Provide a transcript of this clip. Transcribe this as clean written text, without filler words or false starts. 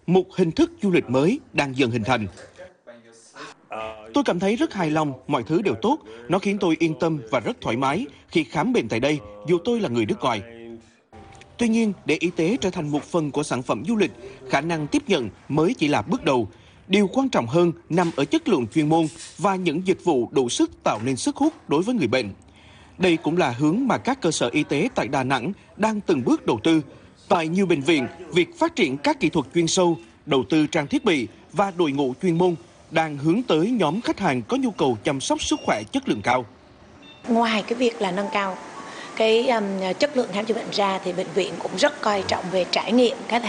một hình thức du lịch mới đang dần hình thành. Tôi cảm thấy rất hài lòng, mọi thứ đều tốt. Nó khiến tôi yên tâm và rất thoải mái khi khám bệnh tại đây, dù tôi là người nước ngoài. Tuy nhiên, để y tế trở thành một phần của sản phẩm du lịch, khả năng tiếp nhận mới chỉ là bước đầu. Điều quan trọng hơn nằm ở chất lượng chuyên môn và những dịch vụ đủ sức tạo nên sức hút đối với người bệnh. Đây cũng là hướng mà các cơ sở y tế tại Đà Nẵng đang từng bước đầu tư. Tại nhiều bệnh viện, việc phát triển các kỹ thuật chuyên sâu, đầu tư trang thiết bị và đội ngũ chuyên môn đang hướng tới nhóm khách hàng có nhu cầu chăm sóc sức khỏe chất lượng cao. Ngoài cái việc là nâng cao chất lượng khám chữa bệnh ra thì bệnh viện cũng rất coi trọng về trải nghiệm khách hàng.